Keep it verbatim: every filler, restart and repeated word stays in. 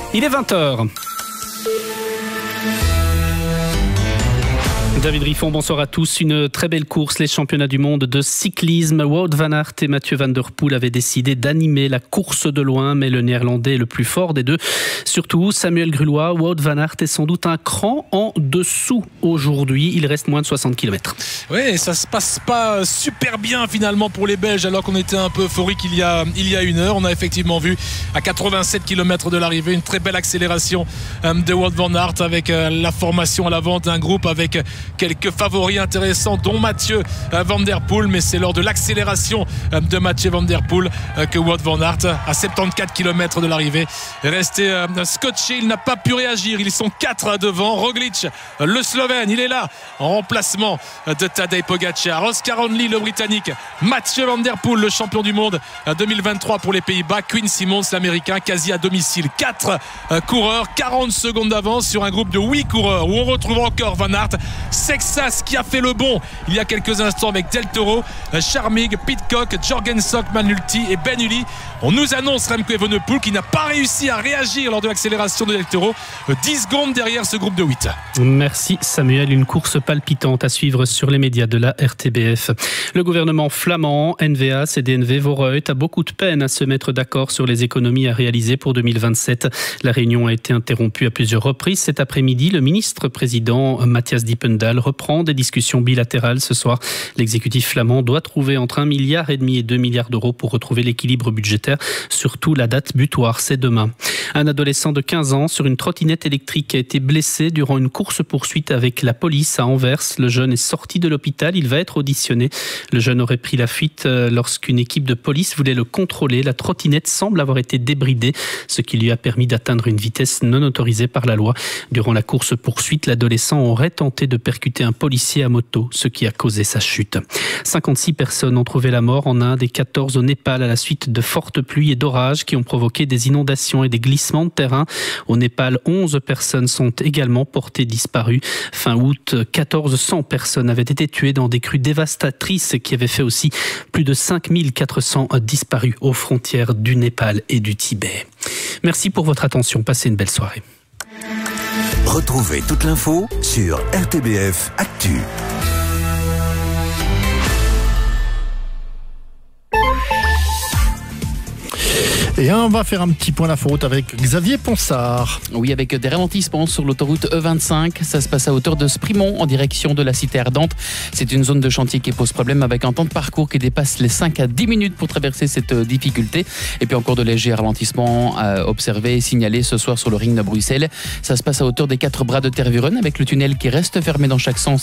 Il est vingt heures. David Riffon, bonsoir à tous. Une très belle course, les championnats du monde de cyclisme. Wout van Aert et Mathieu van der Poel avaient décidé d'animer la course de loin, mais le néerlandais est le plus fort des deux. Surtout, Samuel Grulois, Wout van Aert est sans doute un cran en dessous aujourd'hui. Il reste moins de soixante kilomètres. Oui, ça se passe pas super bien finalement pour les Belges, alors qu'on était un peu euphorique il y a, il y a une heure. On a effectivement vu à quatre-vingt-sept kilomètres de l'arrivée une très belle accélération de Wout van Aert avec la formation à l'avant d'un groupe avec quelques favoris intéressants dont Mathieu van der Poel, mais c'est lors de l'accélération de Mathieu van der Poel que Wout van Aert, à soixante-quatorze kilomètres de l'arrivée, est resté scotché. Il n'a pas pu réagir. Ils sont quatre devant. Roglic, le Slovène, il est là en remplacement de Tadej Pogačar. Oscar Onley, le Britannique. Mathieu van der Poel, le champion du monde deux mille vingt-trois pour les Pays-Bas. Quinn Simmons, l'Américain, quasi à domicile. Quatre coureurs, quarante secondes d'avance sur un groupe de huit coureurs où on retrouve encore Van Aert. Sexas qui a fait le bond il y a quelques instants avec Del Toro, Charmig, Pidcock, Jorgensen, Manulti et Ben Uli. On nous annonce Remco Evenepoel qui n'a pas réussi à réagir lors de l'accélération de Del Toro, dix secondes derrière ce groupe de huit. Merci Samuel, une course palpitante à suivre sur les médias de la R T B F. Le gouvernement flamand, N V A, C D N V, Vorreut, a beaucoup de peine à se mettre d'accord sur les économies à réaliser pour deux mille vingt-sept. La réunion a été interrompue à plusieurs reprises. Cet après-midi, le ministre-président Matthias Dippendal reprend des discussions bilatérales ce soir. L'exécutif flamand doit trouver entre un milliard et demi et deux milliards d'euros pour retrouver l'équilibre budgétaire. Surtout, la date butoir, c'est demain. Un adolescent de quinze ans sur une trottinette électrique a été blessé durant une course-poursuite avec la police à Anvers. Le jeune est sorti de l'hôpital. Il va être auditionné. Le jeune aurait pris la fuite lorsqu'une équipe de police voulait le contrôler. La trottinette semble avoir été débridée, ce qui lui a permis d'atteindre une vitesse non autorisée par la loi. Durant la course-poursuite, l'adolescent aurait tenté de percuter un policier à moto, ce qui a causé sa chute. cinquante-six personnes ont trouvé la mort en Inde et quatorze au Népal à la suite de fortes pluies et d'orages qui ont provoqué des inondations et des glissements de terrain. Au Népal, onze personnes sont également portées disparues. Fin août, mille quatre cents personnes avaient été tuées dans des crues dévastatrices qui avaient fait aussi plus de cinq mille quatre cents disparus aux frontières du Népal et du Tibet. Merci pour votre attention. Passez une belle soirée. Retrouvez toute l'info sur R T B F Actu. Et on va faire un petit point d'info avec Xavier Ponsard. Oui, avec des ralentissements sur l'autoroute E vingt-cinq. Ça se passe à hauteur de Sprimont en direction de la cité ardente. C'est une zone de chantier qui pose problème avec un temps de parcours qui dépasse les cinq à dix minutes pour traverser cette difficulté. Et puis encore de légers ralentissements à observer et signalés ce soir sur le ring de Bruxelles. Ça se passe à hauteur des quatre bras de Tervuren avec le tunnel qui reste fermé dans chaque sens